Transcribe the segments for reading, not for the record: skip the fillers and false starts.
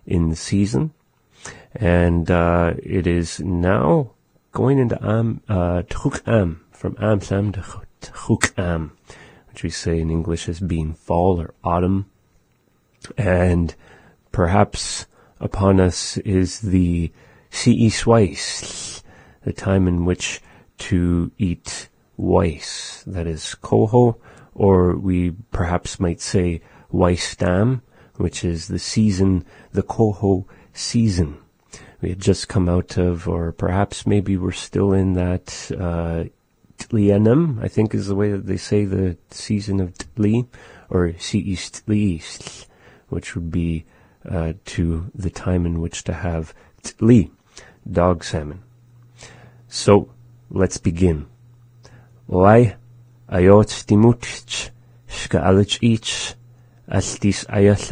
in the season. And it is now going into Truk Am, from Am Sam to Truk Am, which we say in English as being fall or autumn. And perhaps upon us is the Si'is Weiss, the time in which to eat Weiss, that is Koho, or we perhaps might say Weissdam, which is the season, the Koho season. We had just come out of, or perhaps maybe we're still in that Tlianem, I think is the way that they say the season of Tli, or Si'is Tli, which would be to the time in which to have Tli, dog salmon. So, let's begin. Lai ayot stimutch shka'alach ich astis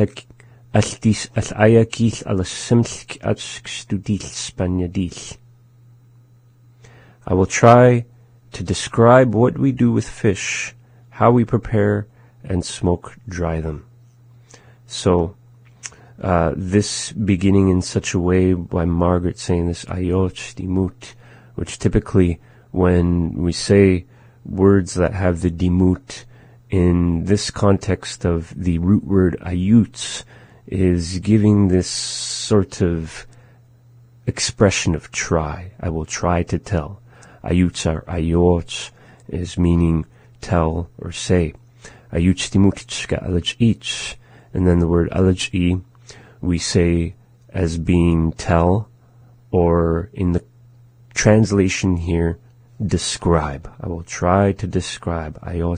al-ayakil al-simsk atskstudil spanyadil. I will try to describe what we do with fish, how we prepare and smoke dry them. So, this beginning in such a way by Margaret saying this ayot stimut, which typically when we say words that have the dimut in this context of the root word ayuts is giving this sort of expression of try. I will try to tell. Ayuts or ayots is meaning tell or say. Ayuts dimutchka alaj ich. And then the word alaj we say as being tell, or in the translation here, describe. I will try to describe. Or you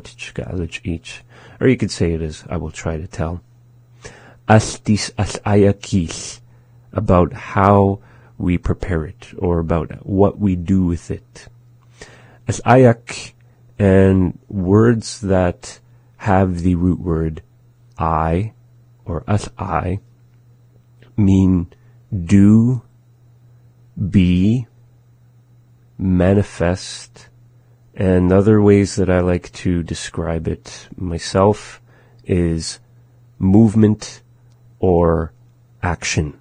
could say it as I will try to tell. Astis al-ayakil, about how we prepare it, or about what we do with it. As-ayak, and words that have the root word I, or as-I, mean do, be, manifest, and other ways that I like to describe it myself is movement or action.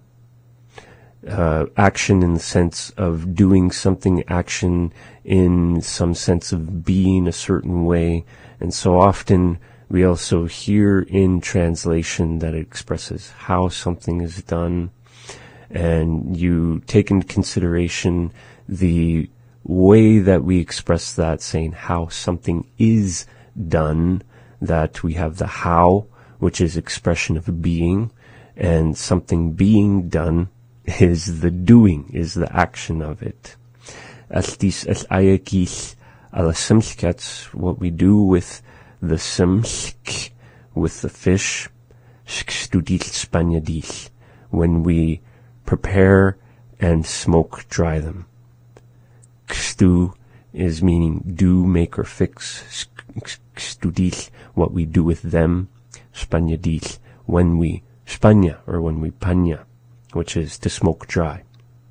Action in the sense of doing something, action in some sense of being a certain way, and so often we also hear in translation that it expresses how something is done, and you take into consideration the way that we express that, saying how something is done, that we have the how, which is expression of being, and something being done is the doing, is the action of it. Astis al-ayakil ala-simskats, what we do with the simsk, with the fish, skstudil spanyadil, when we prepare and smoke dry them. Kstu is meaning do, make, or fix. Kstudil, what we do with them. Spanyadil, when we spanya, or when we panya, which is to smoke dry.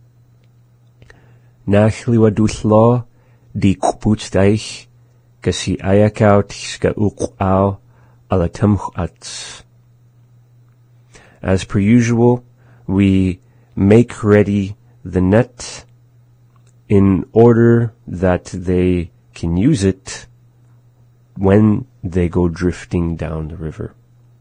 Nachliwaduslo di kuputstaich, kasi ayakaw tiska uqaw alatamchats. As per usual, we make ready the net in order that they can use it when they go drifting down the river.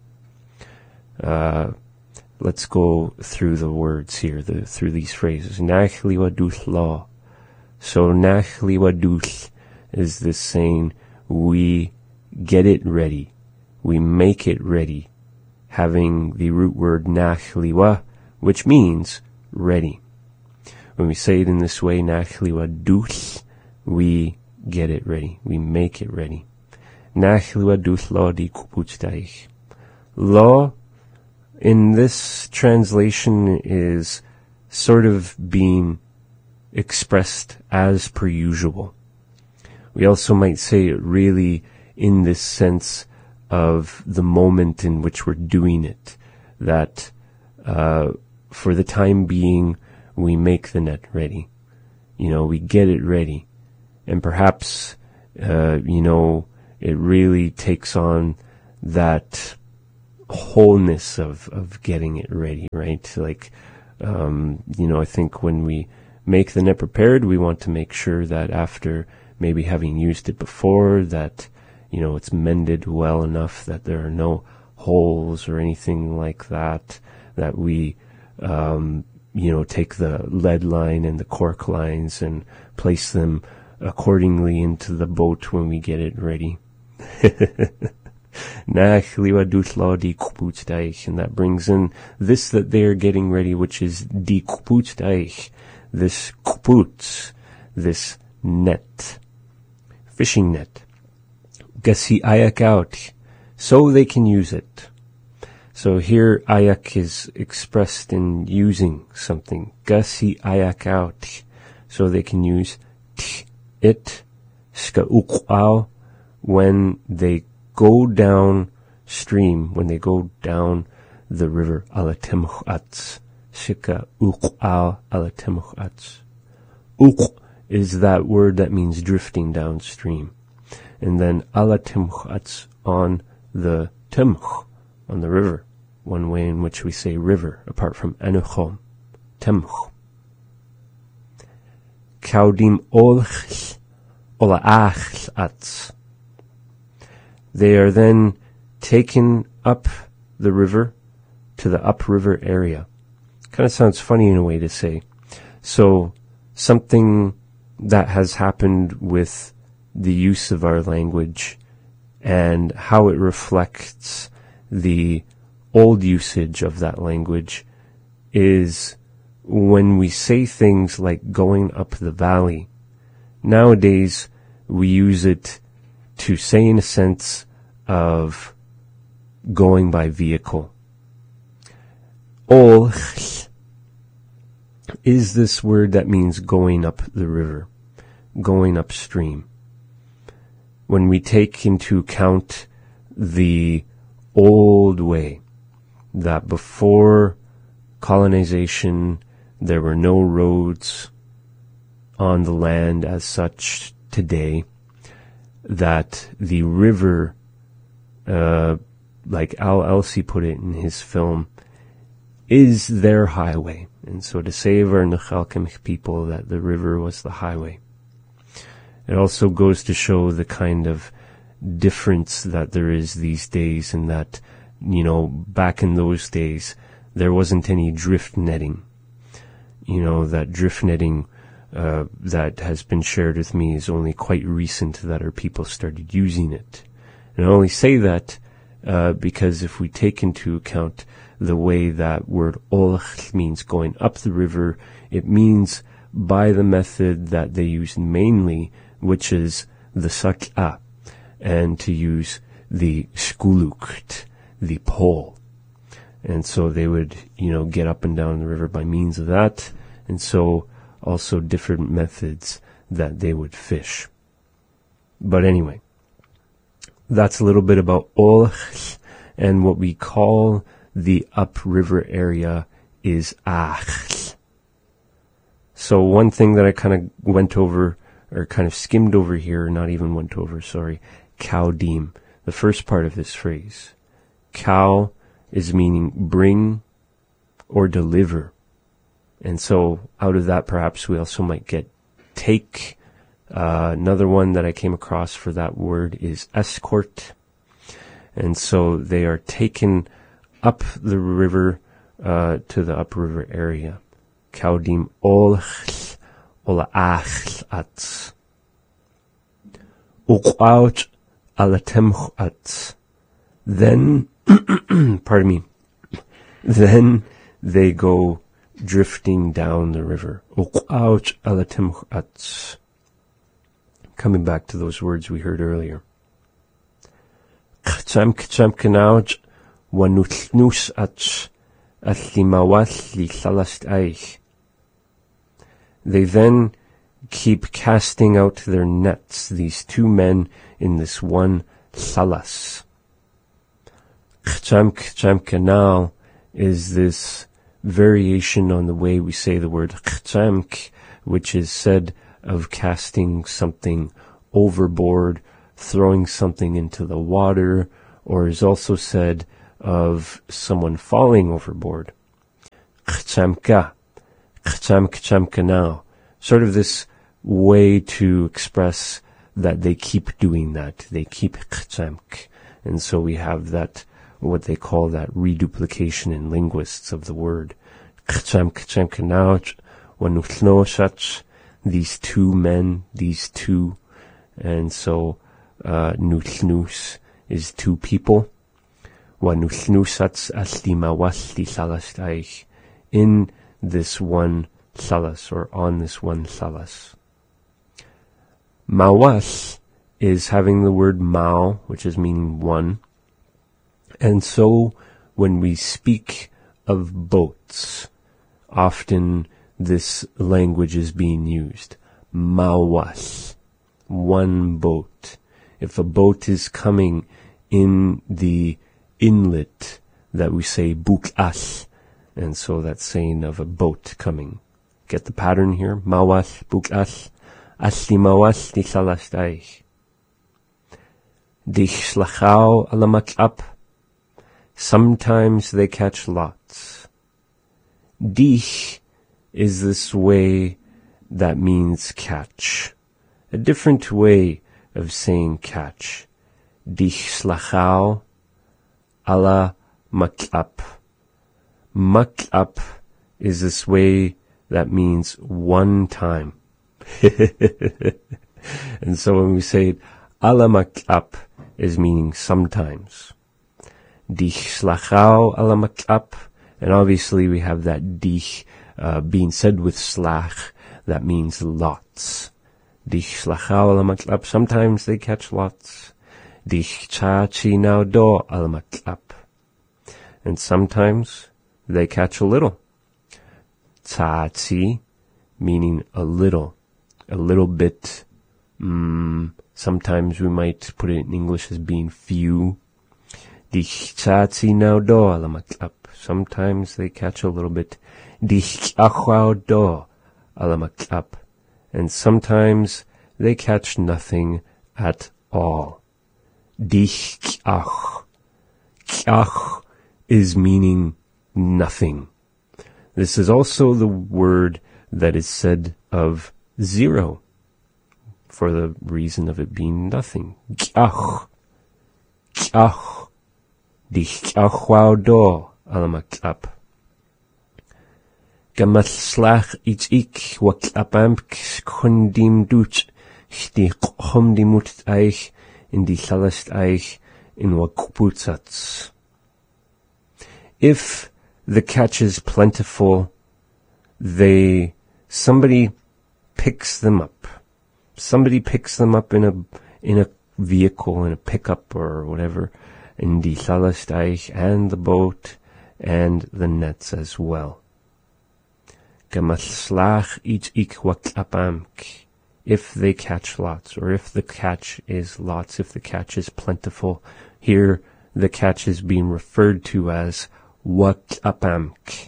Let's go through the words here, through these phrases. Nachliwadus law. So nachliwadus is this saying, we get it ready, we make it ready, having the root word nachliwa, which means ready. When we say it in this way, nachliwadus, we get it ready, we make it ready. Nachliwadus law di kuputstaich. Law, in this translation, is sort of being expressed as per usual. We also might say it really in this sense of the moment in which we're doing it, that for the time being we make the net ready. We get it ready. And perhaps, it really takes on that wholeness of getting it ready, right? Like, I think when we make the net prepared, we want to make sure that after maybe having used it before, that, it's mended well enough that there are no holes or anything like that, that we, take the lead line and the cork lines and place them accordingly into the boat when we get it ready. And that brings in this that they are getting ready, which is die Kuputsteich, this kuput, this net, fishing net. Gasi ayak out, so they can use it. So here ayak is expressed in using something. Gasi ayak out, so they can use it, ska uqao, when they go down stream, when they go down the river, alatemchats, shika uq'al alatemchats. Uq is that word that means drifting downstream. And then alatemchats, on the temch, on the river, one way in which we say river, apart from enuchom, temch. Kaudim olch, olaach ats. They are then taken up the river to the upriver area. Kind of sounds funny in a way to say. So something that has happened with the use of our language and how it reflects the old usage of that language is when we say things like going up the valley. Nowadays, we use it to say in a sense of going by vehicle. Ol is this word that means going up the river, going upstream. When we take into account the old way, that before colonization there were no roads on the land as such today, that the river, like Al Elsie put it in his film, is their highway. And so to save our Nechalkemich people, that the river was the highway. It also goes to show the kind of difference that there is these days, and that, back in those days, there wasn't any drift netting. That drift netting that has been shared with me is only quite recent that our people started using it. And I only say that because if we take into account the way that word olch means going up the river, it means by the method that they use mainly, which is the sak'a, and to use the skulukt, the pole. And so they would, get up and down the river by means of that, and so also different methods that they would fish. But anyway, that's a little bit about olch, and what we call the upriver area is ach. So one thing that I kind of went over, or kind of skimmed over here, not even went over, sorry, kaudim, the first part of this phrase. Kau is meaning bring or deliver. And so out of that, perhaps we also might get take. Another one that I came across for that word is escort. And so they are taken up the river to the upriver area. Kaudim olch olaach ats. Uqaut alatemch ats. Then, pardon me, then they go drifting down the river. Uqaut alatemch ats. Coming back to those words we heard earlier. K'tzam k'nauj wanuthnus ats atlimawat li thalast eich. They then keep casting out their nets, these two men in this one thalas. K'tzam kanal is this variation on the way we say the word k'tzamk, which is said of casting something overboard, throwing something into the water, or is also said of someone falling overboard. Kchamka, kchamka now. Sort of this way to express that they keep doing that. They keep kchamk. And so we have that, what they call that reduplication in linguists of the word. Kchamka now, wanuthnoshach, these two men, these two. And so, nuthnus is two people. Wanuthnosats aslimawasli salastaich, in this one salas, or on this one salas. Mawas is having the word mao, which is meaning one. And so when we speak of boats, often this language is being used. Mawas, one boat. If a boat is coming in the inlet, that we say bukas, and so that's saying of a boat coming. Get the pattern here? Mawas, bukas, asli mawas di salastaich. Dich slachau alamakap. Sometimes they catch lots. Dich is this way that means catch. A different way of saying catch. Dich slachau ala makap. Makap is this way that means one time. And so when we say ala makap is meaning sometimes. Dich slachau ala makap, and obviously we have that dich being said with slach, that means lots. Dich slachau ala makap, sometimes they catch lots. Dich chachi now do ala makap, and sometimes they catch a little. Tzaatzi, meaning a little bit. Sometimes we might put it in English as being few. Dich tzaatzi now do alamakap. Sometimes they catch a little bit. Dich achwao do alamakap. And sometimes they catch nothing at all. Dich k'ach. K'ach is meaning nothing. This is also the word that is said of zero, for the reason of it being nothing. K'ach. K'ach. Dich k'ach do alamakap. Gamatslach ich wakapamk kundim duch die komdimut eich in die salast eich in wakuputzats. If the catch is plentiful, somebody picks them up. Somebody picks them up in a vehicle, in a pickup or whatever, in die Salasteich and the boat and the nets as well. Gamaslach ich wakapamk. If they catch lots, or if the catch is lots, if the catch is plentiful. Here, the catch is being referred to as wakapamk.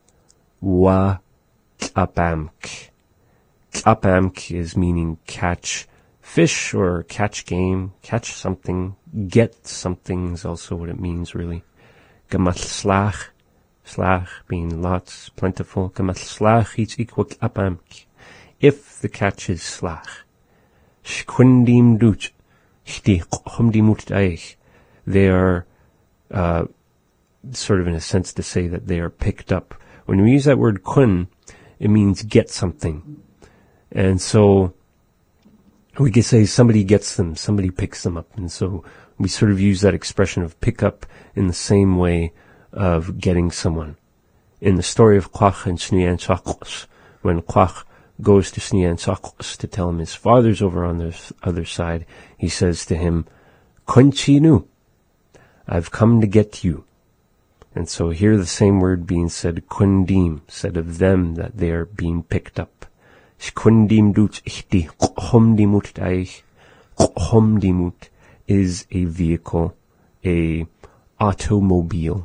Wakapamk. Kapamk is meaning catch fish or catch game, catch something, get something is also what it means really. Gamatslach, slach being lots, plentiful. Gamatslach ich wakapamk. If the catch is slach. Shkundim duch, shti chomdimut eich. They are sort of in a sense to say that they are picked up. When we use that word kun, it means get something. And so we could say somebody gets them, somebody picks them up. And so we sort of use that expression of pick up in the same way of getting someone. In the story of Quach and Shnianchakos, when Quach goes to Shnianchakos to tell him his father's over on the other side, he says to him, Konchinu, I've come to get you. And so here the same word being said, kundim, said of them that they are being picked up. Shkundim dut ihti, chomdimut taich. Chomdimut is a vehicle, a automobile.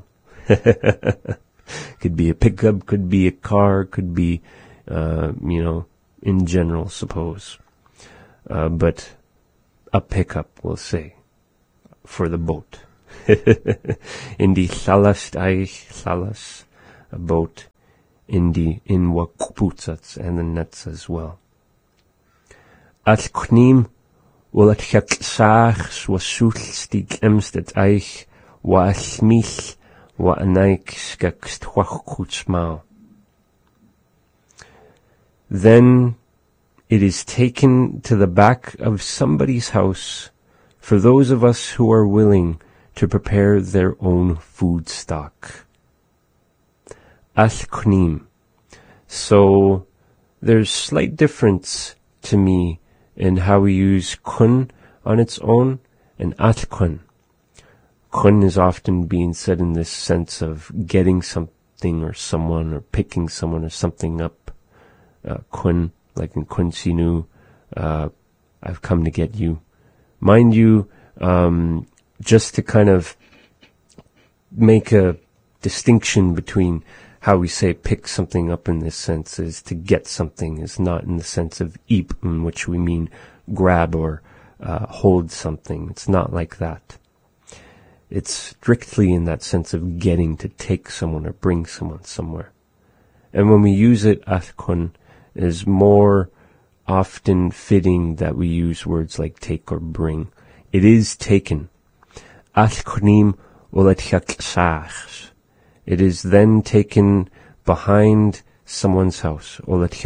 Could be a pickup, could be a car, could be, in general, suppose. But a pickup, we'll say, for the boat. in the thalast eich thalas, a boat, in the inwa kuputsats, and the nets as well. At knim will at sachs was stig emstet eich wa smich wa anaik skakst huachkutsmau. Then it is taken to the back of somebody's house for those of us who are willing to prepare their own food stock. Al-Knim. So there's slight difference to me in how we use kun on its own and at-kun. Kun is often being said in this sense of getting something or someone or picking someone or something up. Kun, like in kun sinu, I've come to get you. Mind you, just to kind of make a distinction between how we say pick something up in this sense is to get something, is not in the sense of eep, in which we mean grab or hold something. It's not like that. It's strictly in that sense of getting, to take someone or bring someone somewhere. And when we use it, athkun, is more often fitting that we use words like take or bring. It is taken. Athkunim ulatchak. It is then taken behind someone's house.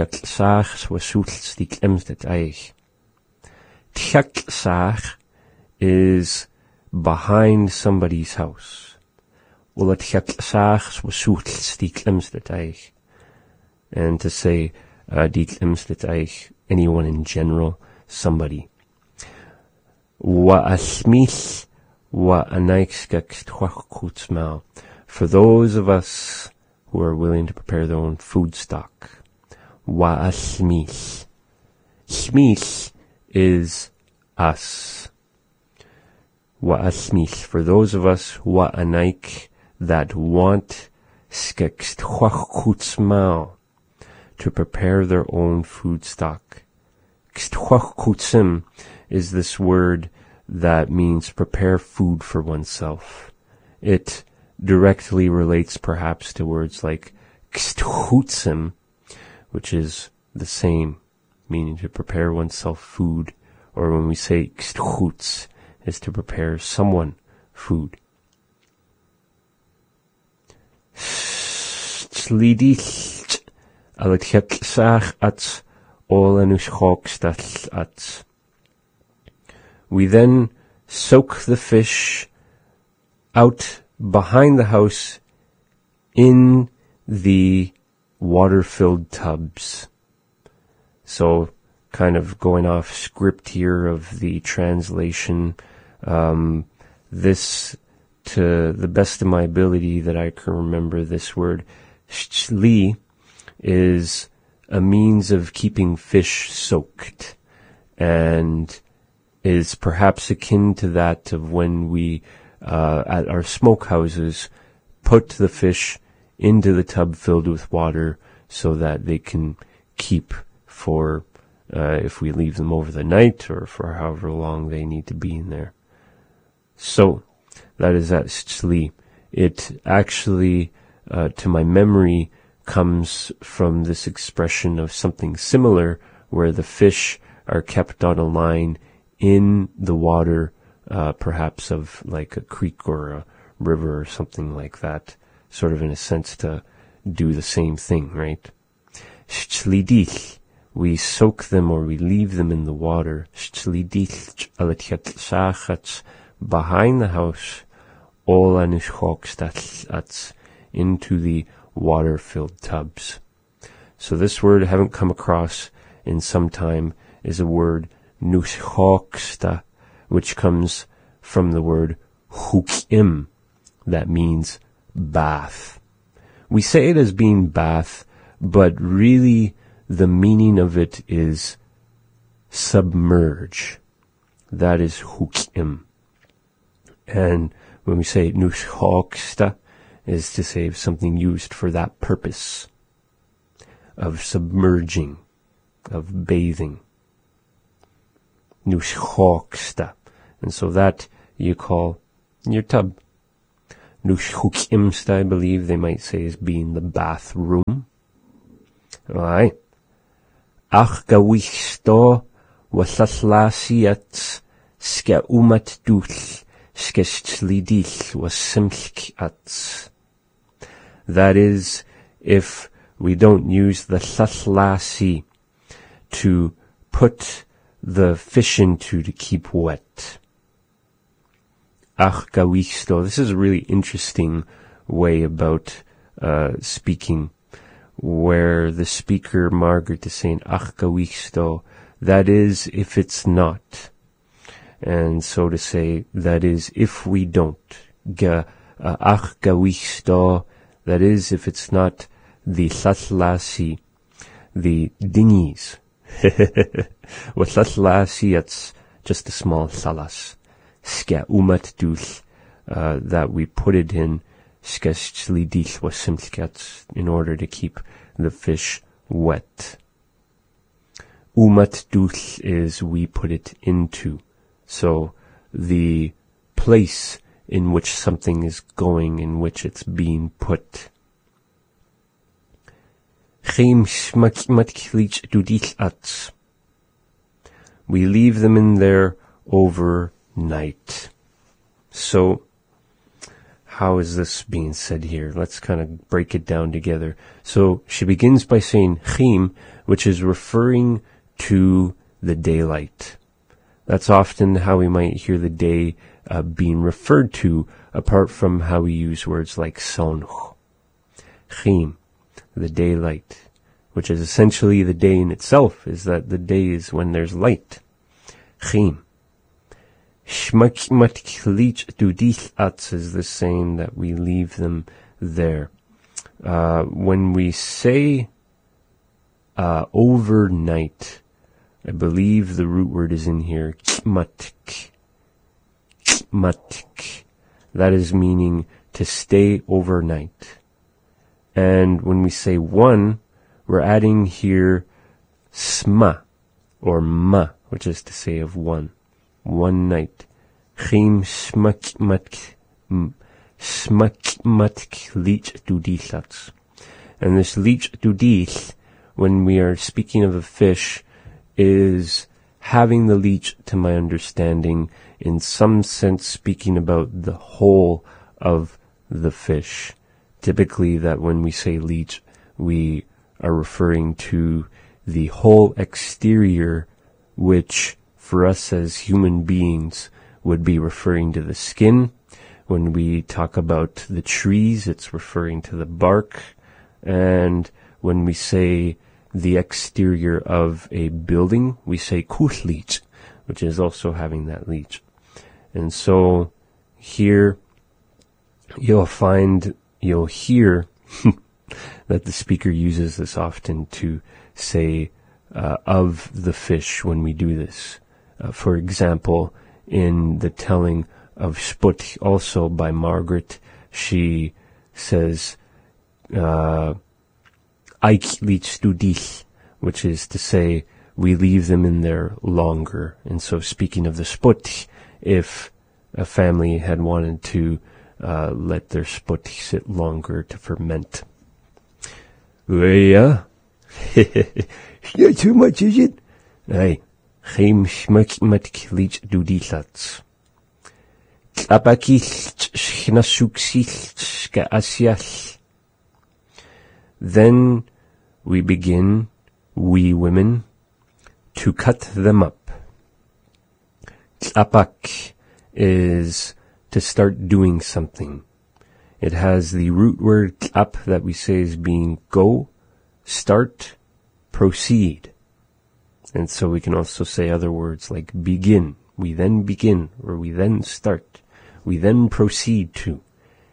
Tchak is behind somebody's house. And to say anyone in general, somebody. For those of us who are willing to prepare their own food stock. Shmich is us. For those of us that want to prepare their own food stock. Is this word that means prepare food for oneself. It directly relates perhaps to words like which is the same, meaning to prepare oneself food, or when we say is to prepare someone food. We then soak the fish out behind the house in the water-filled tubs. So, kind of going off script here of the translation, this, to the best of my ability that I can remember, this word, shli, is a means of keeping fish soaked, and is perhaps akin to that of when we, at our smokehouses, put the fish into the tub filled with water so that they can keep for, if we leave them over the night or for however long they need to be in there. So, that is that shli. It actually, to my memory, comes from this expression of something similar where the fish are kept on a line in the water, perhaps of like a creek or a river or something like that, sort of in a sense to do the same thing, right? Shlidich, we soak them or we leave them in the water. Shlidich behind the house, into the water-filled tubs. So this word I haven't come across in some time is a word nushoksta, which comes from the word hukim, that means bath. We say it as being bath, but really the meaning of it is submerge. That is hukim. And when we say nushoksta, is to say something used for that purpose of submerging, of bathing. Nushoksta. And so that you call your tub. Nushukimst, I believe they might say, is being the bathroom. Alright. Ach gawichsto wasaslasiat ska umat duch skestlidich wasimkats. That is, if we don't use the saslasi to put the fish into to keep wet. Ach gawichsto. This is a really interesting way about speaking, where the speaker, Margaret, is saying ach gawichsto. That is, if it's not. And so to say, that is, if we don't. Ach gawichsto. That is, if it's not the saslasi, the dinghies. Wasaslasi, it's just a small salas. Ska umat duch, that we put it in skestlidich wasimskats, in order to keep the fish wet. Umat duch is we put it into. So the place in which something is going, in which it's being put. We leave them in there overnight. So, how is this being said here? Let's kind of break it down together. So, she begins by saying chim, which is referring to the daylight. That's often how we might hear the day being referred to, apart from how we use words like sonch. Chim, the daylight, which is essentially the day in itself, is that the day is when there's light. Chim. Shmakmatchlich dudich ats is the saying that we leave them there. When we say overnight, I believe the root word is in here, kmatk. That is meaning to stay overnight. And when we say one, we're adding here sma, or ma, which is to say of one. One night. Chim smakmatk lich dudich. And this lich dudich, when we are speaking of a fish, is having the leech, to my understanding, in some sense speaking about the whole of the fish. Typically that when we say leech, we are referring to the whole exterior, which for us as human beings would be referring to the skin. When we talk about the trees, it's referring to the bark. And when we say the exterior of a building, we say kuchlich, which is also having that leech. And so here you'll hear that the speaker uses this often to say of the fish when we do this. For example, in the telling of Sput, also by Margaret, she says, Eich liegst du dich, which is to say, we leave them in there longer. And so speaking of the Sput, if a family had wanted to let their Sput sit longer to ferment. Yeah? Not too much, is it? Aye. Chim schmeckt liegt du die Satz. Then we begin, we women, to cut them up. Tlapak is to start doing something. It has the root word tlap that we say is being go, start, proceed. And so we can also say other words like begin. We then begin, or we then start. We then proceed to.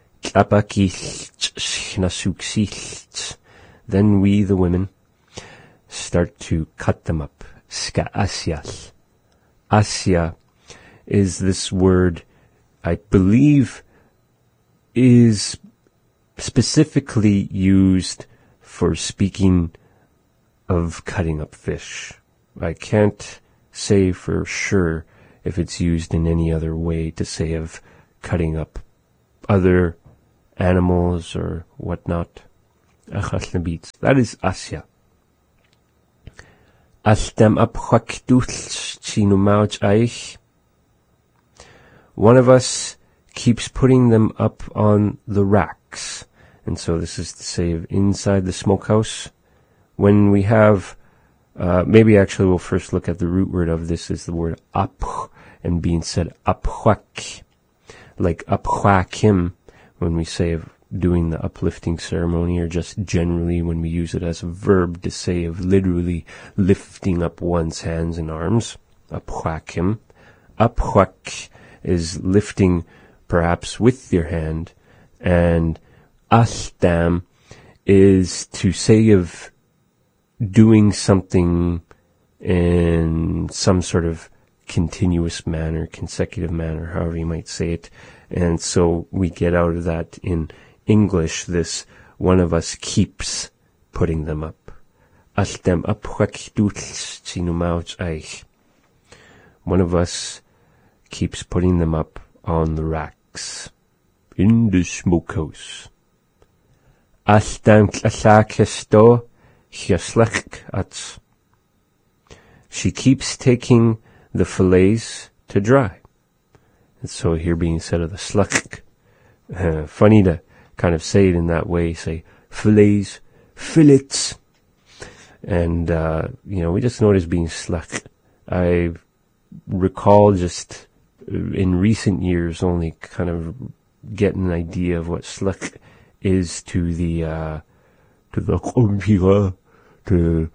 Then we, the women, start to cut them up. Ska asyas. Asya is this word, I believe, is specifically used for speaking of cutting up fish. I can't say for sure if it's used in any other way to say of cutting up other animals or whatnot. That is Asya. One of us keeps putting them up on the racks. And so this is to say of inside the smokehouse. When we have, maybe actually we'll first look at the root word of this is the word aph, and being said aphuak, like aphuakim, when we say of doing the uplifting ceremony, or just generally when we use it as a verb to say of literally lifting up one's hands and arms. Aphuakim. Aphuak is lifting perhaps with your hand, and astam is to say of doing something in some sort of continuous manner, consecutive manner, however you might say it. And so we get out of that in English this, one of us keeps putting them up. One of us keeps putting them up on the racks in the smokehouse. She keeps taking the fillets to dry. And so here being said of the sluk, funny to kind of say it in that way, say fillets, fillets. And, we just know it as being sluk. I recall just in recent years only kind of getting an idea of what sluk is to the qomshika, to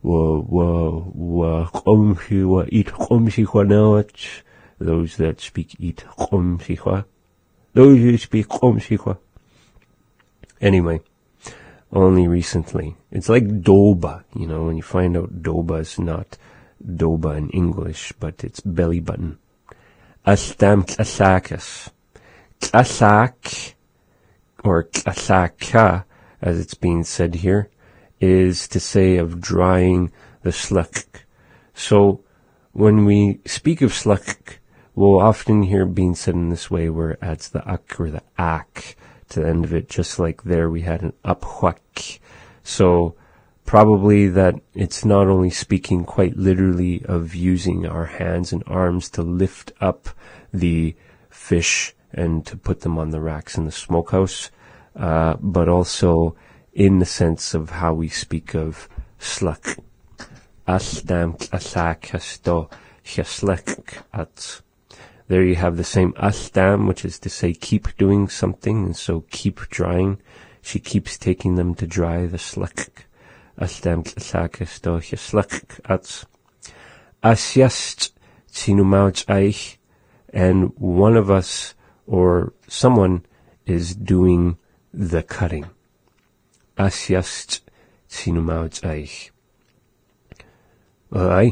those that speak eat qomshika, those who speak qomshika. Anyway, only recently. It's like doba, when you find out doba is not doba in English, but it's belly button. Astam tlasakas. Tlasak, or tlasaka, as it's being said here, is to say of drying the sluk. So, when we speak of sluk, we'll often hear it being said in this way where it adds the ak or the ak to the end of it, just like there we had an aphuak. So, probably that it's not only speaking quite literally of using our hands and arms to lift up the fish and to put them on the racks in the smokehouse, but also in the sense of how we speak of sluk. Astam asak hasto hislek at. There you have the same astam, which is to say keep doing something, and so keep drying. She keeps taking them to dry the sluk. Astam asak hasto hislek at. Asyast tinumauch aich, and one of us or someone is doing the cutting. Asyast tinumauch aich. Alright.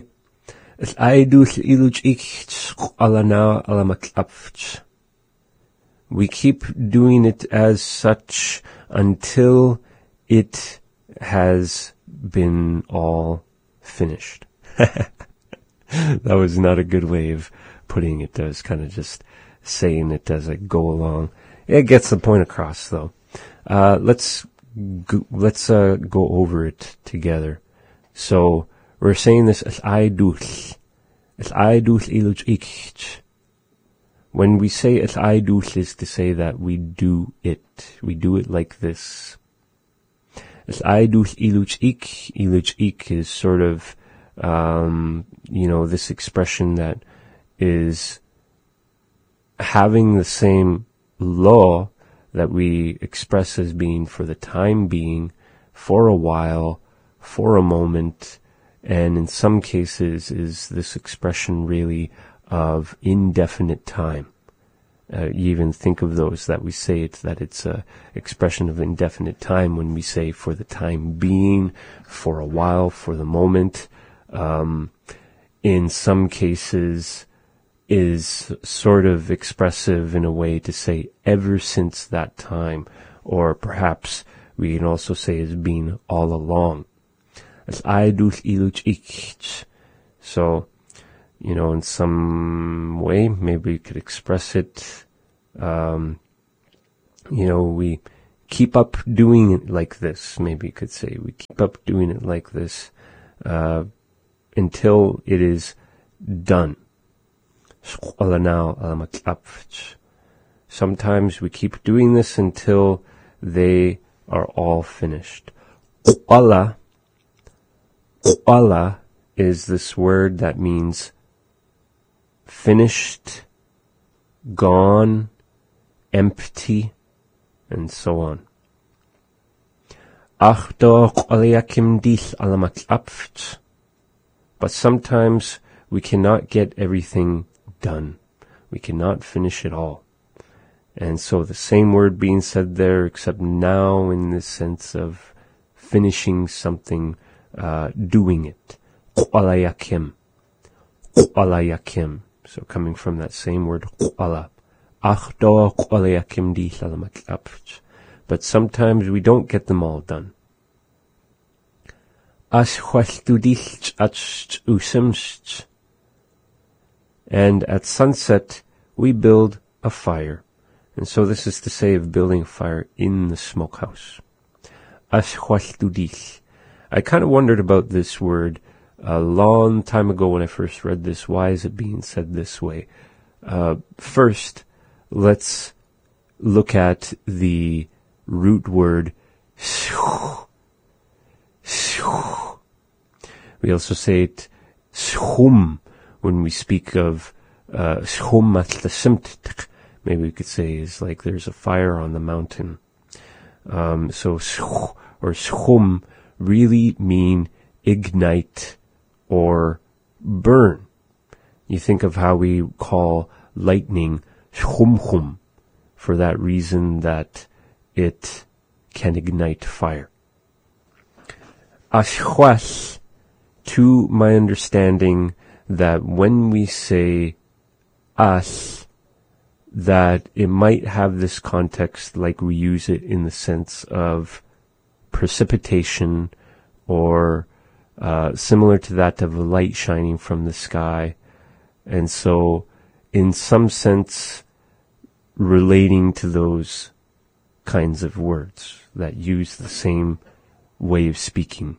We keep doing it as such until it has been all finished. That was not a good way of putting it. I was kind of just saying it as I go along. It gets the point across, though. Let's go over it together. So, we're saying this as aiduth. As aiduth iluch ikht. When we say as aiduth is to say that we do it. We do it like this. As aiduth iluch ik. Iluch ik is sort of, this expression that is having the same law that we express as being for the time being, for a while, for a moment, and in some cases is this expression really of indefinite time. You even think of those that we say that it's a expression of indefinite time when we say for the time being, for a while, for the moment. In some cases is sort of expressive in a way to say ever since that time, or perhaps we can also say as being all along. As aiduth iluch ikht. So, in some way, maybe we could express it We keep up doing it like this, maybe you could say. We keep up doing it like this until it is done. Sometimes we keep doing this until they are all finished. Allah is this word that means finished, gone, empty, and so on. But sometimes we cannot get everything done. We cannot finish it all. And so the same word being said there, except now in the sense of finishing something, doing it. So coming from that same word, but sometimes we don't get them all done. And at sunset, we build a fire. And so this is to say of building a fire in the smokehouse. I kind of wondered about this word a long time ago when I first read this. Why is it being said this way? First, let's look at the root word. We also say it schum when we speak of schum at the simt. Maybe we could say is like there's a fire on the mountain. So schum or schum really mean ignite or burn. You think of how we call lightning schum for that reason that it can ignite fire. Ashwas, to my understanding, that when we say as, that it might have this context like we use it in the sense of precipitation or similar to that of a light shining from the sky. And so in some sense relating to those kinds of words that use the same way of speaking.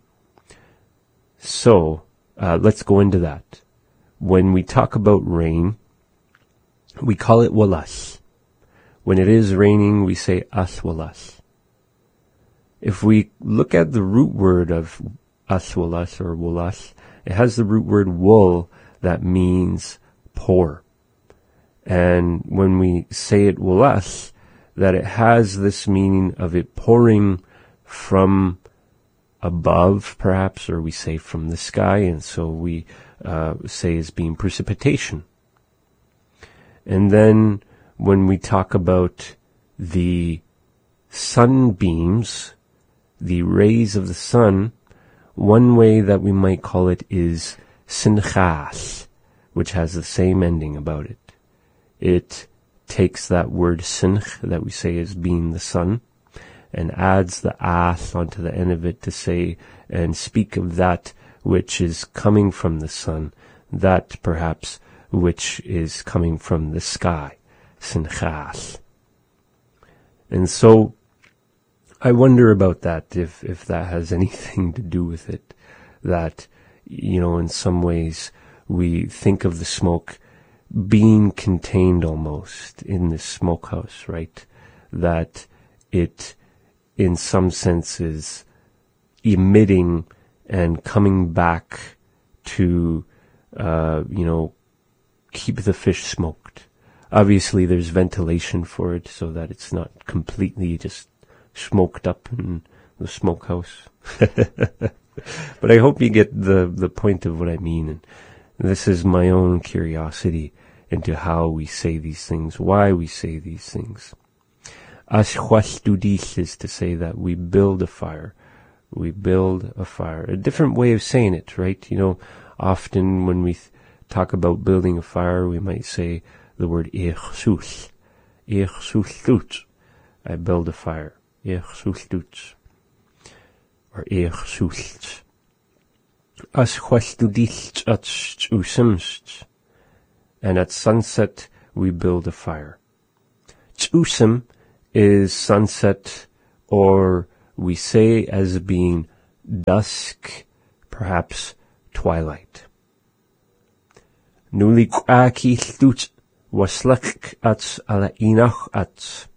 So let's go into that. When we talk about rain, we call it walas. When it is raining, we say as walas. If we look at the root word of as walas or walas, it has the root word wool that means pour. And when we say it walas, that it has this meaning of it pouring from above, perhaps, or we say from the sky, and so we say as being precipitation. And then when we talk about the sunbeams, the rays of the sun, one way that we might call it is sinchas, which has the same ending about it. It takes that word sinch that we say as being the sun and adds the as onto the end of it to say and speak of that which is coming from the sun, that perhaps which is coming from the sky, sinchas. And so I wonder about that, if that has anything to do with it, that, in some ways we think of the smoke being contained almost in the smokehouse, right? That it, in some sense, is emitting and coming back to, keep the fish smoked. Obviously, there's ventilation for it so that it's not completely just smoked up in the smokehouse. But I hope you get the point of what I mean. And this is my own curiosity into how we say these things, why we say these things. Ashwastudis is to say that we build a fire. We build a fire. A different way of saying it, right? Often when we talk about building a fire, we might say the word echsus. Echsus. I build a fire. Echsus. Or echsus. Ashwastudis usimst. And at sunset we build a fire. Tsusim is sunset, or we say as being dusk, perhaps twilight. Nulik aki thut waslak ats ala inach ats.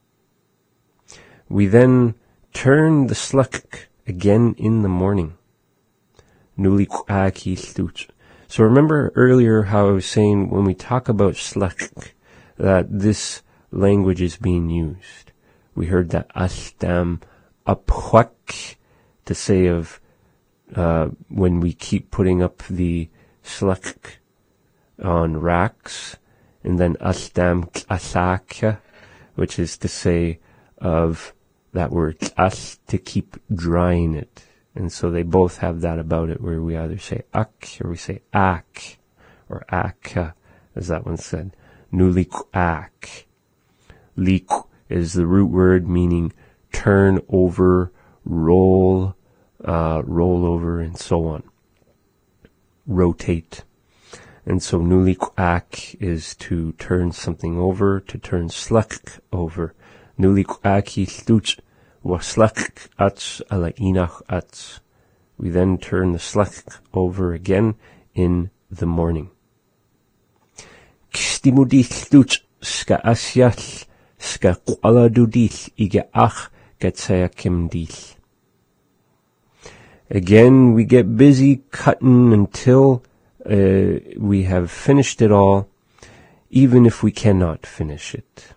We then turn the sluk again in the morning. Nulik aki thut. So remember earlier how I was saying when we talk about sluk that this language is being used. We heard that astam apwak to say of when we keep putting up the sluk on racks, and then astam asakya, which is to say of that word as to keep drying it. And so they both have that about it, where we either say ak or we say ak, or akka, as that one said. Nulik ak. Lik is the root word meaning turn over, roll over, and so on. Rotate. And so nulik ak is to turn something over, to turn sluk over. Nulik aki sluch wasluk ats ala inach ats. We then turn the sluk over again in the morning. Kstimudi sluch ska asyal ska qaladudil iga ach gatsayakimdil. Again, we get busy cutting until we have finished it all, even if we cannot finish it.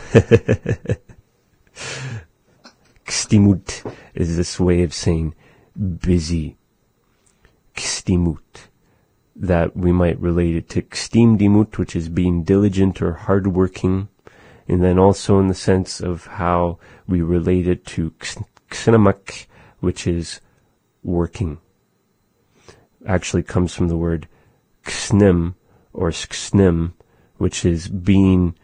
Kstimut is this way of saying busy. Kstimut. That we might relate it to kstimdimut, which is being diligent or hardworking, and then also in the sense of how we relate it to ksinamak, which is working. Actually comes from the word ksnim or sksnim, which is being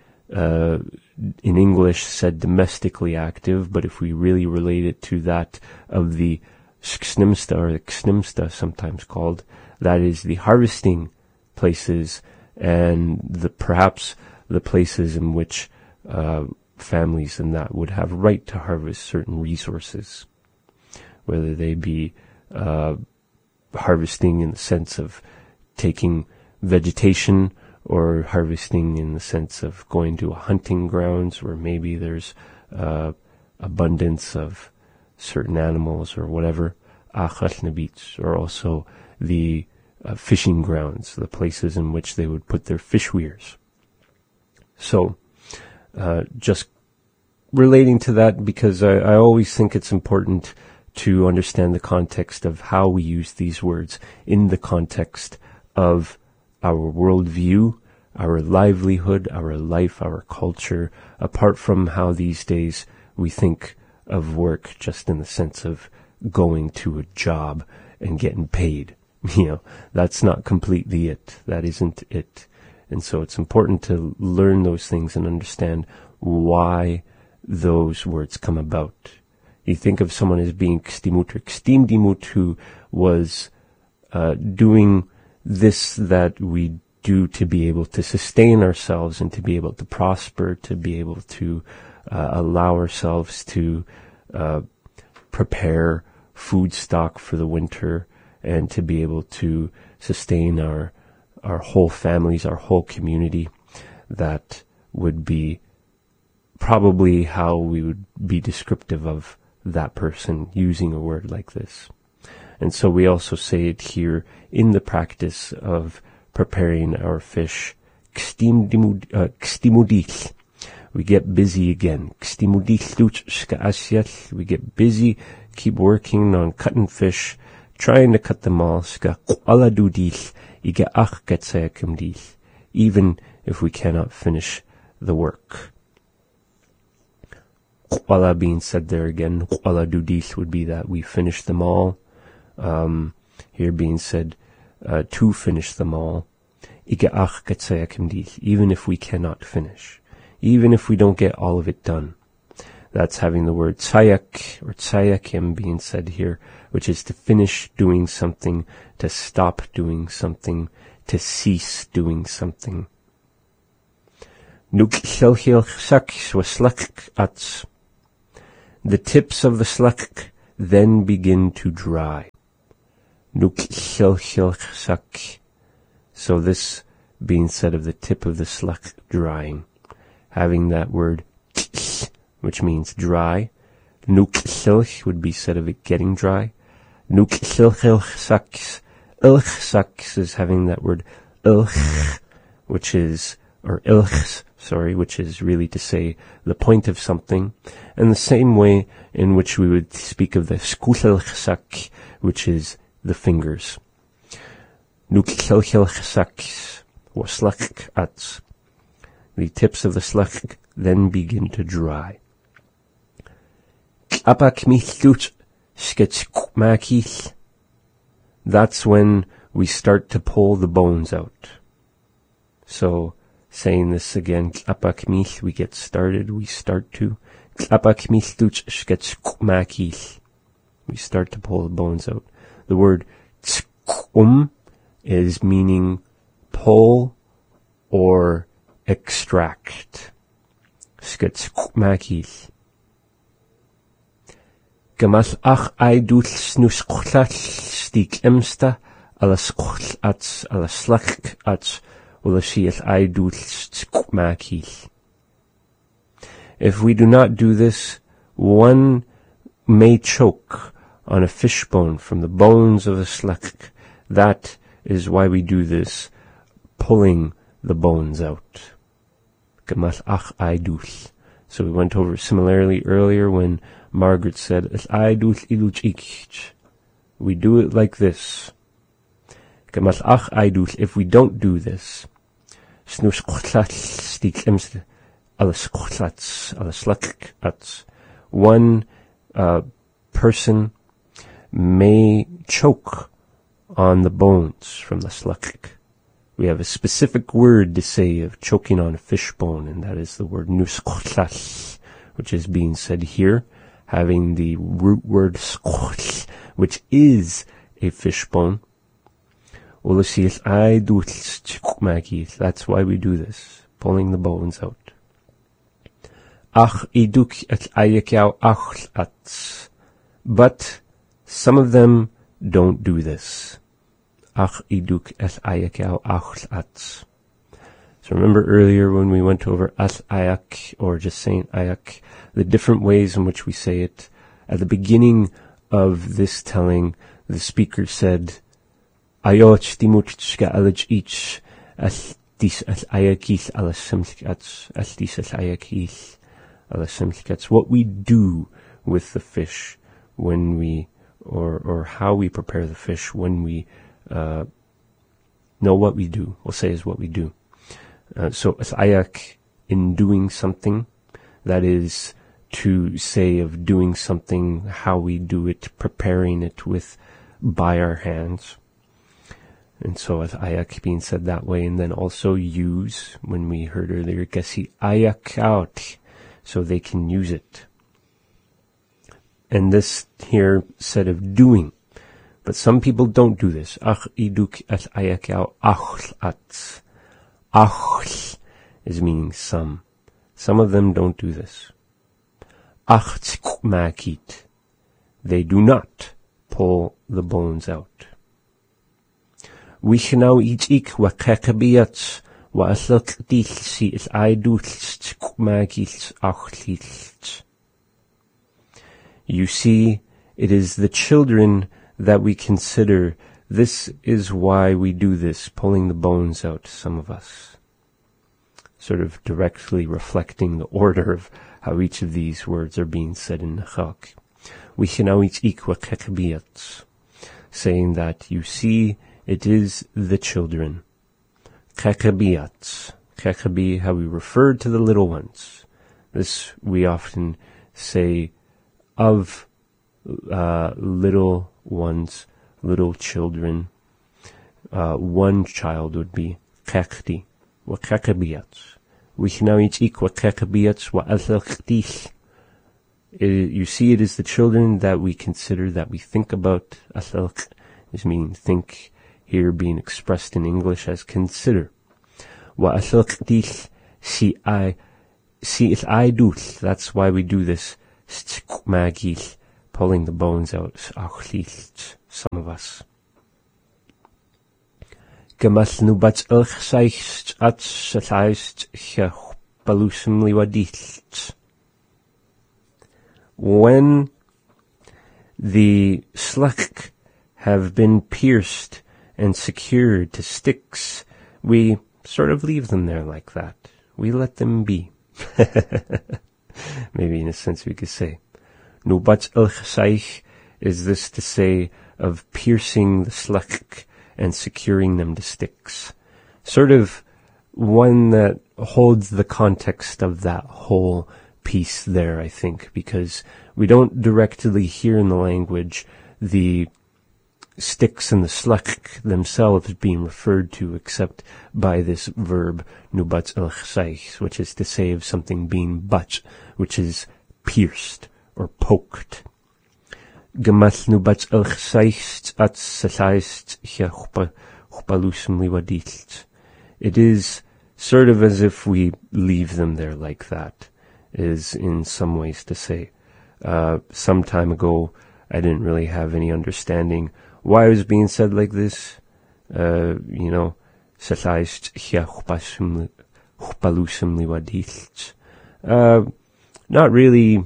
in English said domestically active, but if we really relate it to that of the sksnimsta or the ksnimsta sometimes called, that is the harvesting places and perhaps the places in which families and that would have right to harvest certain resources, whether they be harvesting in the sense of taking vegetation, or harvesting in the sense of going to a hunting grounds where maybe there's abundance of certain animals or whatever, or also the fishing grounds, the places in which they would put their fish weirs. So just relating to that, because I always think it's important to understand the context of how we use these words in the context of our worldview, our livelihood, our life, our culture, apart from how these days we think of work just in the sense of going to a job and getting paid. You know, that's not completely it. That isn't it. And so it's important to learn those things and understand why those words come about. You think of someone as being kstimut or kstimdimut, who was doing this that we do to be able to sustain ourselves and to be able to prosper, to be able to allow ourselves to prepare food stock for the winter, and to be able to sustain our whole families, our whole community. That would be probably how we would be descriptive of that person using a word like this. And so we also say it here in the practice of preparing our fish. Kstimudich. We get busy again. We get busy, keep working on cutting fish, trying to cut them all, even if we cannot finish the work. Qala being said there again, qala dudith would be that we finish them all. Here being said to finish them all. Even if we cannot finish, even if we don't get all of it done. That's having the word tsayak or tsayakim being said here, which is to finish doing something, to stop doing something, to cease doing something. Nuk hilhilchsak waslak ats. The tips of the slak then begin to dry. Nuk hilhilchsak. So this being said of the tip of the slak drying, having that word which means dry. Nuk hilch would be said of it getting dry. Nuk hilhilchsaks. Ilchsaks is having that word ilch, which is, or ilchs, which is really to say the point of something, and the same way in which we would speak of the skuchelchsak, which is the fingers. Nukchelchelchsak, or slak ats. The tips of the slak then begin to dry. That's when we start to pull the bones out. So, saying this again, we get started, we start to. We start to pull the bones out. The word is meaning pull or extract. Gamal ach aidul snusklal stik emsta ala skl ats ala slak ats ula shiel aidul skmakil. If we do not do this, one may choke on a fishbone from the bones of a slak. That is why we do this, pulling the bones out. Gamal ach aidul. So we went over similarly earlier when Margaret said, we do it like this. If we don't do this, one person may choke on the bones from the slak. We have a specific word to say of choking on a fishbone, and that is the word nuskhlal, which is being said here, having the root word skhl, which is a fishbone. That's why we do this, pulling the bones out. But some of them don't do this. So remember earlier when we went over as ayak, or just saying ayak, the different ways in which we say it. At the beginning of this telling, the speaker said, Ayot timutchka alaj ich as dis as ayakis ala simskats as dis as ayakis ala simskats. What we do with the fish when we, or how we prepare the fish when we know what we do. We'll say is what we do. So as ayak, in doing something, that is to say of doing something, how we do it, preparing it with, by our hands. And so as ayak being said that way, and then also use, when we heard earlier, kasi ayak out, so they can use it. And this here said of doing, but some people don't do this. Ach iduk as ayak out achl ats. Achl is meaning some. Some of them don't do this. Makit. They do not pull the bones out. Wishnau ich wa kakabiats wa aslak dilsi is aidulst makils achlilst. You see, it is the children that we consider. This is why we do this, pulling the bones out, some of us. Sort of directly reflecting the order of how each of these words are being said in Nechak. Saying that, you see, it is the children. Kekabiyats. Kekabi, how we refer to the little ones. This we often say of little ones, little children. One child would be kekti, wa kekabiyats. You see, it is the children that we consider, that we think about. Asalk is meaning think, here being expressed in English as consider. si it aidul. That's why we do this. Magil, pulling the bones out. Some of us. Gymall nhw bat ylch saich at syllaist balusum liwadilt. When the sluk have been pierced and secured to sticks, we sort of leave them there like that. We let them be. Maybe in a sense we could say. Nubat ylch is this to say of piercing the sluk and securing them to sticks. Sort of one that holds the context of that whole piece there, I think, because we don't directly hear in the language the sticks and the sluk themselves being referred to except by this verb nubat el-chsaich, which is to say of something being but, which is pierced or poked. Gemal nubat el-chsaich at salaist chpalusum liwadilt. It is sort of as if we leave them there like that, is in some ways to say. Some time ago, I didn't really have any understanding why it was being said like this. Salaist chpalusum liwadilt. Not really,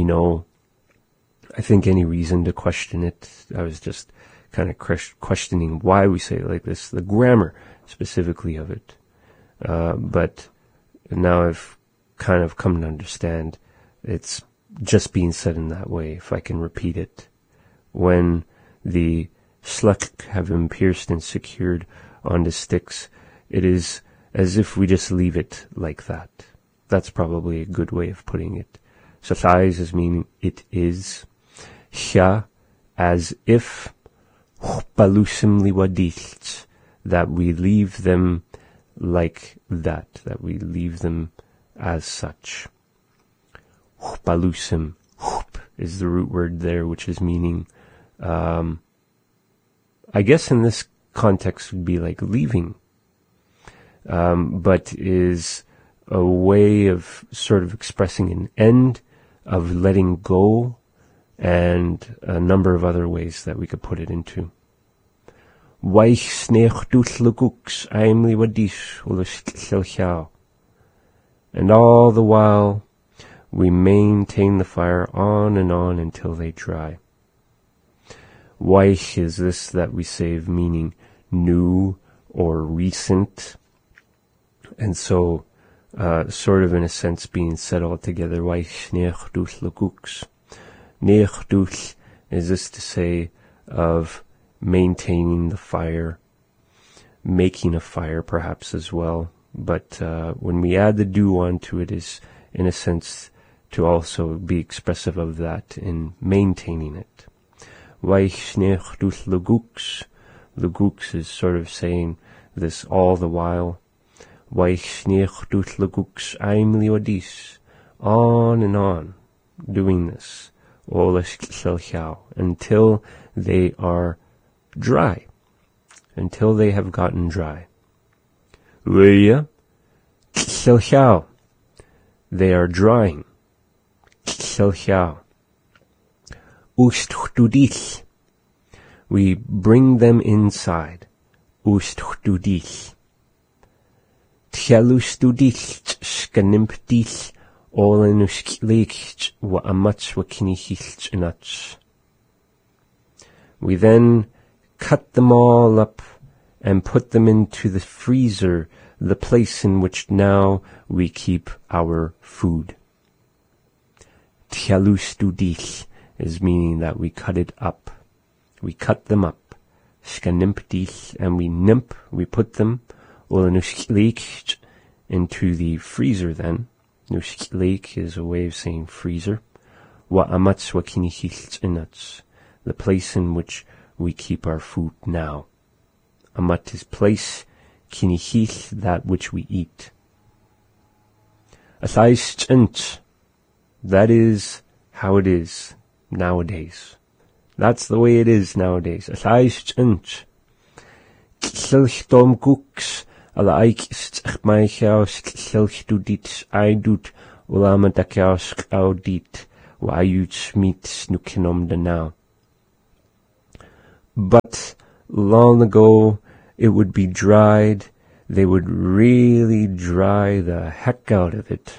I think any reason to question it. I was just kind of questioning why we say it like this, the grammar specifically of it. But now I've kind of come to understand it's just being said in that way, if I can repeat it. When the sluk have been pierced and secured onto sticks, it is as if we just leave it like that. That's probably a good way of putting it. Sathais is meaning it is. Sha, as if. Balusim liwadilt, that we leave them like that we leave them as such. Balusim, is the root word there, which is meaning, I guess in this context would be like leaving, but is a way of sort of expressing an end, of letting go, and a number of other ways that we could put it into. Waich snech duth luguks aimli wadish ulish. And all the while we maintain the fire on and on until they dry. Waich is this that we say of meaning new or recent, and so sort of in a sense being said all together. Waich snech duth luguks. Neachduch is this to say of maintaining the fire, making a fire perhaps as well. But when we add the du onto it, is in a sense to also be expressive of that in maintaining it. Waich neachduch luguks. Luguks is sort of saying this all the while. Waich neachduch luguks aimli wadis. On and on, doing this. Until they are dry, until they have gotten dry. They are drying. We bring them inside. All in wa amats wa kinihilch inach. We then cut them all up and put them into the freezer, the place in which now we keep our food. Tialustudich is meaning that we cut it up. We cut them up. Skanimpdich, and we put them into the freezer then. Nushlik is a way of saying freezer. Wa amats wa kinihilch inats, the place in which we keep our food now. Amat is place, kinihil, that which we eat. Athais, that is how it is nowadays. That's the way it is nowadays. Athais, Kilchtom guks, Ala aik stchmaichaus kilchdudit aidut ulamadachaus audit wayut smit snukinomda now. But long ago it would be dried. They would really dry the heck out of it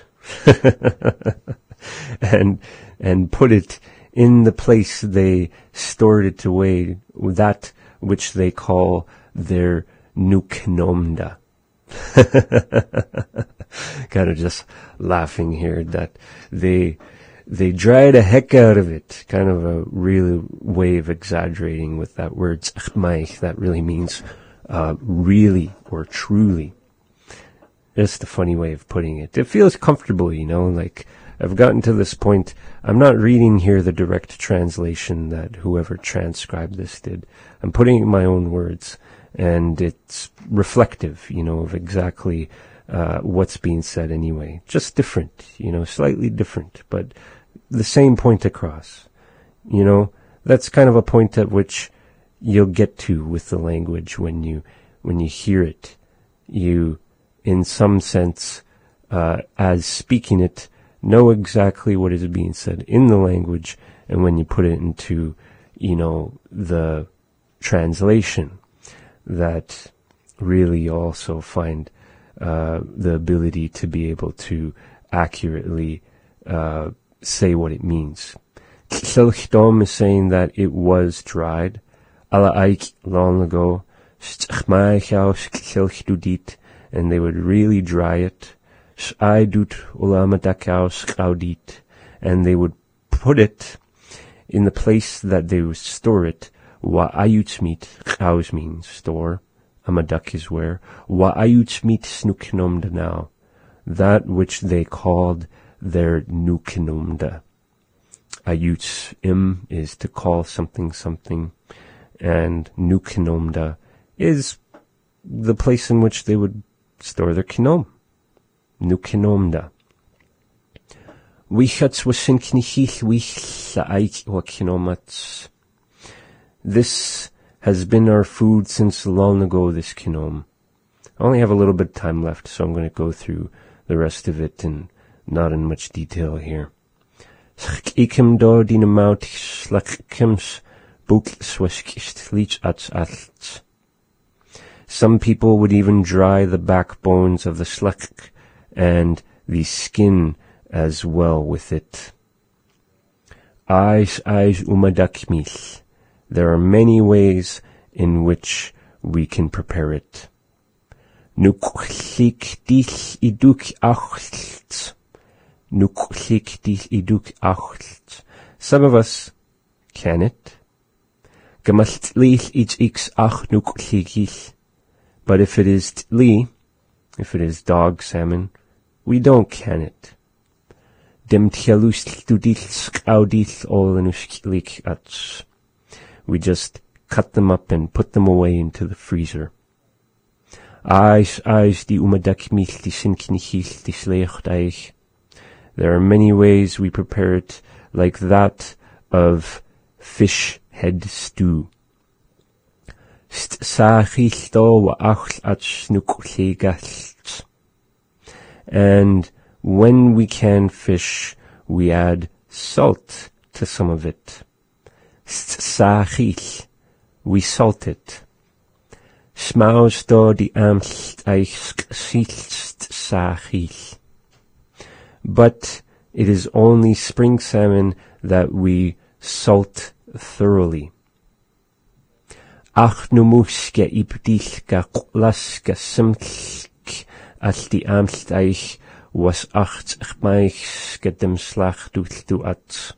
and put it in the place they stored it away, that which they call their nukinomda. Kind of just laughing here that they dry the heck out of it. Kind of a real way of exaggerating with that word tzachmaich. That really means really or truly. Just a funny way of putting it. It feels comfortable, like I've gotten to this point. I'm not reading here the direct translation that whoever transcribed this did. I'm putting in my own words, and it's reflective, of exactly what's being said anyway. Just different, slightly different, but the same point across. That's kind of a point at which you'll get to with the language when you hear it. You, in some sense, as speaking it, know exactly what is being said in the language, and when you put it into, the translation, that really you also find the ability to be able to accurately say what it means. Kilchdom is saying that it was dried. Ala aik long ago, stchmaichaus kilchdudit, and they would really dry it. Aidut ulamadachaus audit, and they would put it in the place that they would store it. Wa'ayutzmit, chaus means store, amadak is where. Wa'ayutzmit snukinomda now, that which they called their nukinomda. Ayutzim is to call something, and nukinomda is the place in which they would store their kinom. Nukinomda. Wichats wasinknichich wich la'aik wa kinomats. This has been our food since long ago, this kinom. I only have a little bit of time left, so I'm going to go through the rest of it and not in much detail here. Ikim do dinamout slakims buk sweskist lich ats alts. Some people would even dry the backbones of the slak and the skin as well with it. Eis umadakmich. There are many ways in which we can prepare it. Nuklik dich iduk acht. Nuklik dich iduk acht. Some of us can it. Gemastlich ich ix ach nuklikich. But if it is tli, if it is dog salmon, we don't can it. Dem tjalus tudil skaudil olenusklik ats. We just cut them up and put them away into the freezer. Eis die umadakmich die sinknichich die slecht eich. There are many ways we prepare it, like that of fish head stew. And when we can fish, we add salt to some of it. We salt it. But it is only spring salmon that we salt thoroughly. Ach numuske ibdilka laska simk as die amsteich was acht meichske dem slachduch du at.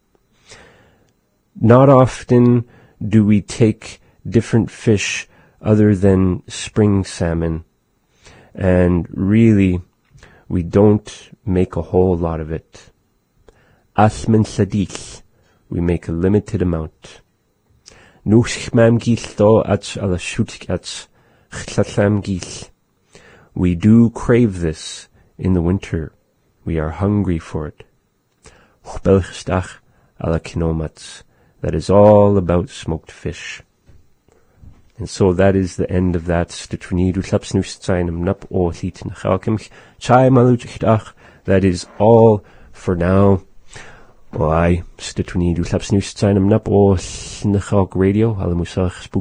Not often do we take different fish other than spring salmon, and really we don't make a whole lot of it. Asmen sadich, we make a limited amount. Nuchmam gil do ats ala shutik ats chlatlam gil. We do crave this in the winter. We are hungry for it. Chbelchstach ala kinomats. That is all about smoked fish. And so that is the end of that. That is all for now. Well, I radio,